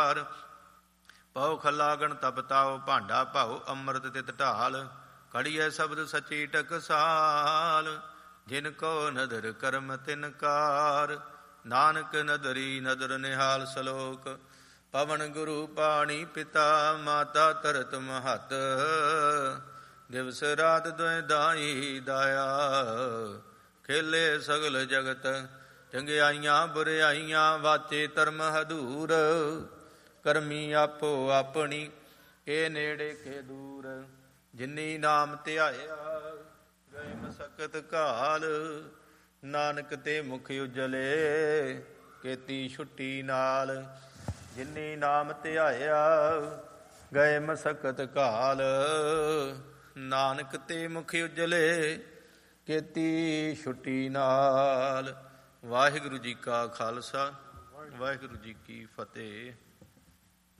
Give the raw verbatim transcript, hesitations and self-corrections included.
ਕਾਰ। ਪਉ ਖਲਾਗਣ ਤਪ ਤਾਉ ਭਾਂਡਾ ਭਾਉ ਅੰਮ੍ਰਿਤ ਤਿਤ ਢਾਲ। ਕੜੀਐ ਸ਼ਬਦ ਸਚੀ ਟਕਸਾਲ। ਜਿਨ ਕੋ ਨਦਰ ਕਰਮ ਤਿਨ ਕਾਰ। ਨਾਨਕ ਨਦਰੀ ਨਦਰ ਨਿਹਾਲ ਸਲੋਕ। ਪਵਨ ਗੁਰੂ ਪਾਣੀ ਪਿਤਾ ਮਾਤਾ ਧਰਤ ਮਹੱਤ। ਦਿਵਸ ਰਾਤ ਦੁਇ ਦਾਈ ਦਾਇਆ। ਖੇਲੇ ਸਗਲ ਜਗਤ ਚੰਗਿਆਈਆਂ ਬੁਰਿਆਈਆਂ। ਵਾਚੇ ਧਰਮ ਹਦੂਰ। ਕਰਮੀ ਆਪੋ ਆਪਣੀ ਇਹ ਨੇੜੇ ਕੇ ਦੂਰ। ਜਿਨੀ ਨਾਮ ਧਿਆਇਆ ਗਏ ਮਸਕਤ ਘਾਲ। ਨਾਨਕ ਤੇ ਮੁਖ ਉਜਲੇ ਕੀਤੀ ਛੁੱਟੀ ਨਾਲ। ਜਿਨੀ ਨਾਮ ਧਿਆਇਆ ਗਏ ਮਸਕਤ ਘਾਲ। ਨਾਨਕ ਤੇ ਮੁਖ ਉਜਲੇ ਕੀਤੀ ਛੁੱਟੀ ਨਾਲ। ਵਾਹਿਗੁਰੂ ਜੀ ਕਾ ਖਾਲਸਾ ਵਾਹਿਗੁਰੂ ਜੀ ਕੀ ਫਤਿਹ।